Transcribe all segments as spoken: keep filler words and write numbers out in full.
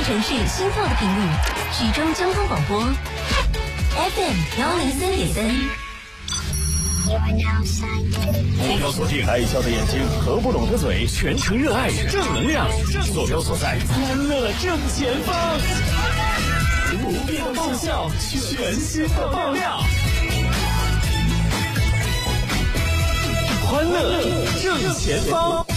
城市心跳的频率，徐州交通广播 F M 幺零三点三。 坐标锁定爱笑的眼睛，合不拢的嘴，全程热爱正能量。坐标所在，欢乐正前方。不变的爆笑，全新的爆料。欢乐正前方。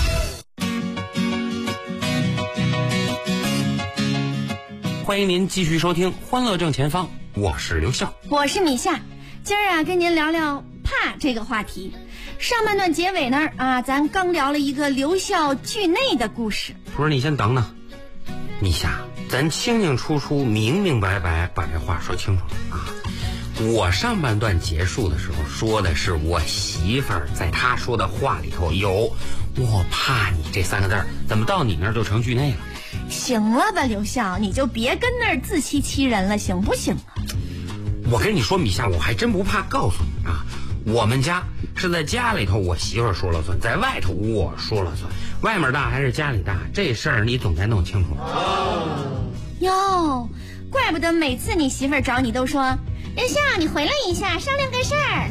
欢迎您继续收听《欢乐正前方》，我是刘笑， 我是米夏。今儿啊，跟您聊聊怕这个话题。上半段结尾那儿啊，咱刚聊了一个留校惧内的故事。 不是，你先等等，米夏，咱清清楚楚、明明白白把这话说清楚了啊！我上半段结束的时候说的是我媳妇儿在她说的话里头有“我怕你”这三个字儿，怎么到你那儿就成惧内了？ 行了吧，刘笑，你就别跟那儿自欺欺人了，行不行啊？ 我跟你说，米夏，我还真不怕告诉你啊，我们家是在家里头我媳妇儿说了算，在外头我说了算，外面大还是家里大，这事儿你总该弄清楚。 哟，怪不得每次你媳妇儿找你都说，刘笑，你回来一下，商量个事儿。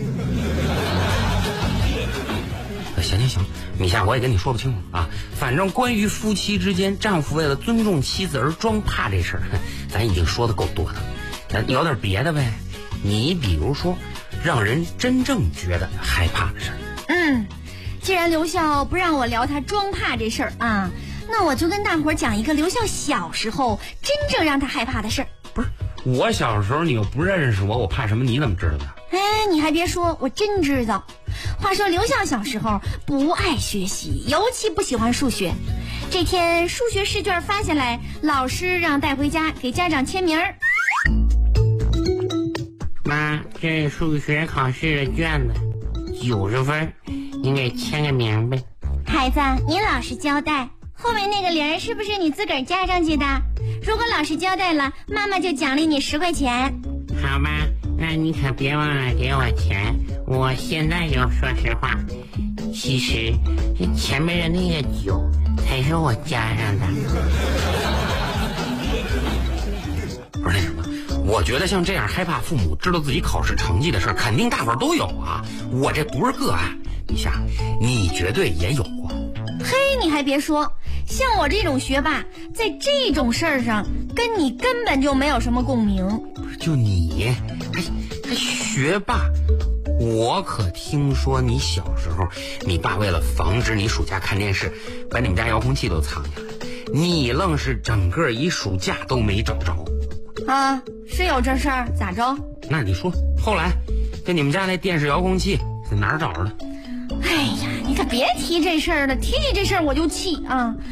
行行行，米夏，我也跟你说不清楚啊。反正关于夫妻之间，丈夫为了尊重妻子而装怕这事儿，咱已经说的够多的。咱聊点别的呗。你比如说，让人真正觉得害怕的事儿。 嗯，既然刘笑不让我聊他装怕这事儿啊，那我就跟大伙儿讲一个刘笑小时候真正让他害怕的事儿。 不是，我小时候你又不认识我，我怕什么？你怎么知道的？ 哎，你还别说，我真知道。话说刘笑小时候不爱学习，尤其不喜欢数学。这天数学试卷发下来，老师让带回家给家长签名儿。 妈，这是数学考试的卷子，九十分，你给签个名呗。 孩子，你老实交代，后面那个零是不是你自个儿加上去的？如果老实交代了，妈妈就奖励你十块钱。 好吧，那你可别忘了给我钱。我现在就说实话，其实这前面的那个九才是我加上的。 不是那什么，我觉得像这样害怕父母知道自己考试成绩的事儿，肯定大伙儿都有啊。我这不是个案，米夏，你绝对也有过。 嘿，你还别说，像我这种学霸，在这种事儿上跟你根本就没有什么共鸣。 不是，就你还还学霸，我可听说你小时候，你爸为了防止你暑假看电视，把你们家遥控器都藏起来，你愣是整个一暑假都没找着。 啊，是有这事儿，咋着？ 那你说后来跟你们家那电视遥控器在哪儿找的？ 哎呀，你可别提这事儿了，提起这事儿我就气啊！